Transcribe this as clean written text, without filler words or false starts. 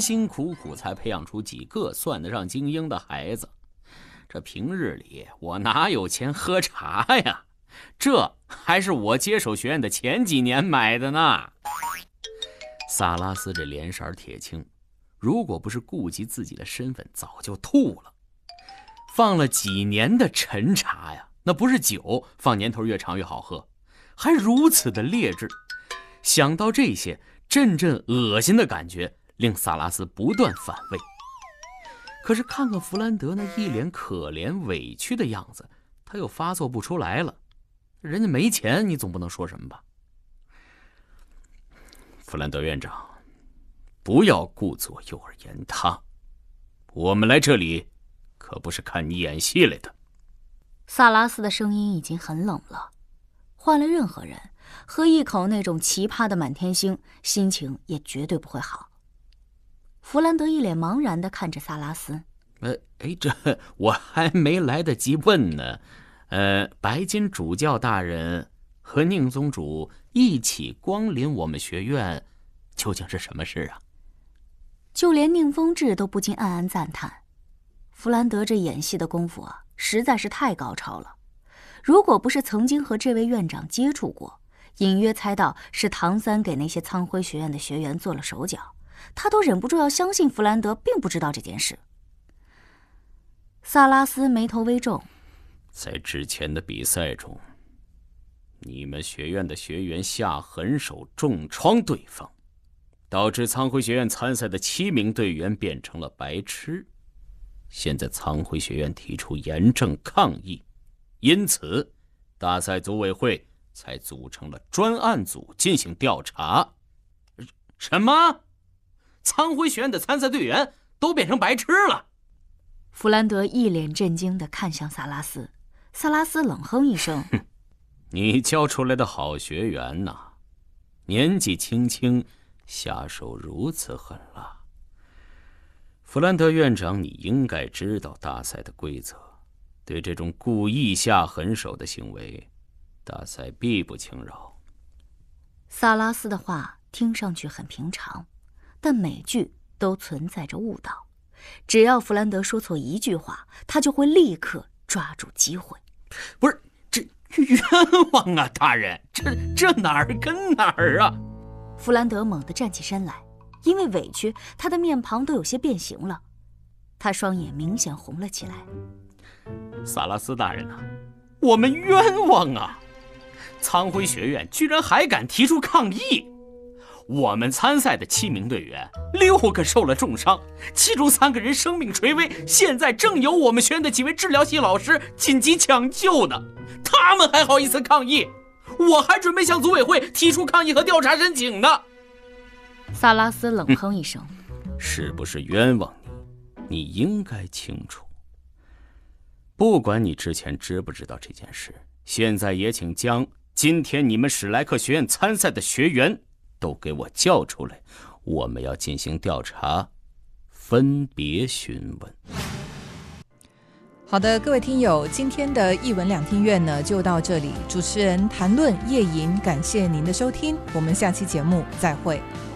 辛苦苦才培养出几个算得上精英的孩子，这平日里我哪有钱喝茶呀？这还是我接手学院的前几年买的呢。萨拉斯这脸色铁青，如果不是顾及自己的身份，早就吐了。放了几年的陈茶呀，那不是酒，放年头越长越好喝，还如此的劣质。想到这些，阵阵恶心的感觉令萨拉斯不断反胃。可是看看弗兰德那一脸可怜委屈的样子，他又发作不出来了。人家没钱，你总不能说什么吧？弗兰德院长，不要顾左右而言他，我们来这里可不是看你演戏来的。 萨拉斯的声音已经很冷了，换了任何人喝一口那种奇葩的满天星，心情也绝对不会好。弗兰德一脸茫然地看着萨拉斯。 这我还没来得及问呢。白金主教大人和宁宗主一起光临我们学院，究竟是什么事啊？ 就连宁风致都不禁暗暗赞叹，弗兰德这演戏的功夫啊，实在是太高超了。如果不是曾经和这位院长接触过，隐约猜到是唐三给那些苍辉学院的学员做了手脚，他都忍不住要相信弗兰德并不知道这件事。萨拉斯眉头微皱， 在之前的比赛中，你们学院的学员下狠手重创对方，导致苍辉学院参赛的7名队员变成了白痴。现在苍辉学院提出严正抗议，因此大赛组委会才组成了专案组进行调查。什么？苍辉学院的参赛队员都变成白痴了？ 弗兰德一脸震惊地看向萨拉斯，萨拉斯冷哼一声： 你教出来的好学员呐，年纪轻轻下手如此狠辣。弗兰德院长，你应该知道大赛的规则，对这种故意下狠手的行为，大赛必不轻饶。 萨拉斯的话听上去很平常，但每句都存在着误导。只要弗兰德说错一句话，他就会立刻抓住机会。 不是，这冤枉啊，大人，这哪儿跟哪儿啊？ 弗兰德猛地站起身来，因为委屈，他的面庞都有些变形了，他双眼明显红了起来。 萨拉斯大人啊，我们冤枉啊！苍辉学院居然还敢提出抗议！我们参赛的7名队员，6个受了重伤，其中3个人生命垂危，现在正由我们学院的几位治疗系老师紧急抢救呢。他们还好意思抗议？我还准备向组委会提出抗议和调查申请呢。 萨拉斯冷哼一声： 是不是冤枉你？你应该清楚。不管你之前知不知道这件事，现在也请将今天你们史莱克学院参赛的学员都给我叫出来，我们要进行调查，分别询问。 好的，各位听友，今天的一文两厅院呢就到这里。主持人谈论叶莹，感谢您的收听，我们下期节目再会。